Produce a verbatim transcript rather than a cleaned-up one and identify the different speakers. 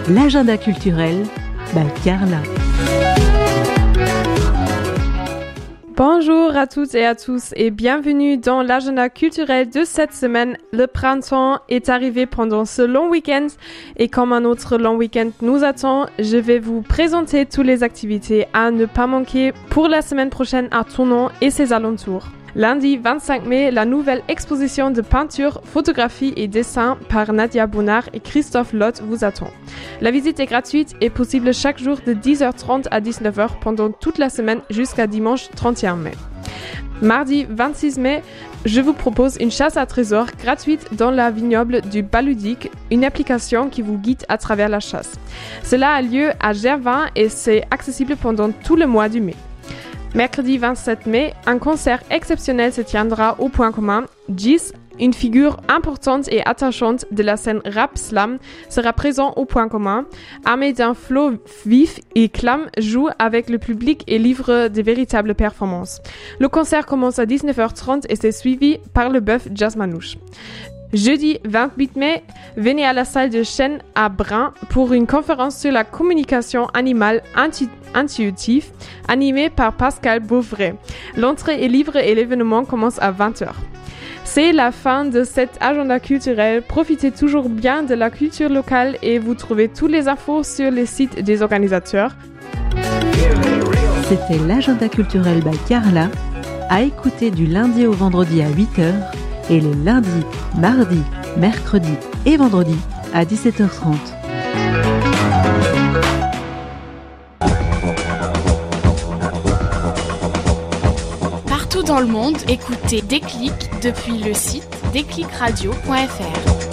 Speaker 1: l'agenda culturel by Carla.
Speaker 2: Bonjour à toutes et à tous et bienvenue dans l'agenda culturel de cette semaine. Le printemps est arrivé pendant ce long week-end et comme un autre long week-end nous attend, je vais vous présenter toutes les activités à ne pas manquer pour la semaine prochaine à Tournon et ses alentours. Lundi vingt-cinq mai, la nouvelle exposition de peinture, photographie et dessin par Nadia Bonnard et Christophe Lotte vous attend. La visite est gratuite et possible chaque jour de dix heures trente à dix-neuf heures pendant toute la semaine jusqu'à dimanche trente et un mai. Mardi vingt-six mai, je vous propose une chasse à trésors gratuite dans la vignoble du Baludic, une application qui vous guide à travers la chasse. Cela a lieu à Gervin et c'est accessible pendant tout le mois du mai. Mercredi vingt-sept mai, un concert exceptionnel se tiendra au Point Commun. Gis, une figure importante et attachante de la scène rap slam, sera présent au Point Commun. Armé d'un flow vif et Clam joue avec le public et livre des véritables performances. Le concert commence à dix-neuf heures trente et c'est suivi par le bœuf Jazz Manouche. Jeudi vingt-huit mai, venez à la salle de Chêne à Brin pour une conférence sur la communication animale intu- intuitive animée par Pascal Beauvray. L'entrée est libre et l'événement commence à vingt heures. C'est la fin de cet agenda culturel. Profitez toujours bien de la culture locale et vous trouvez toutes les infos sur les sites des organisateurs.
Speaker 1: C'était l'agenda culturel by Carla, à écouter du lundi au vendredi à huit heures et les lundis, mardis, mercredis et vendredis à dix-sept heures trente.
Speaker 3: Partout dans le monde, écoutez Déclic depuis le site déclic radio point f r.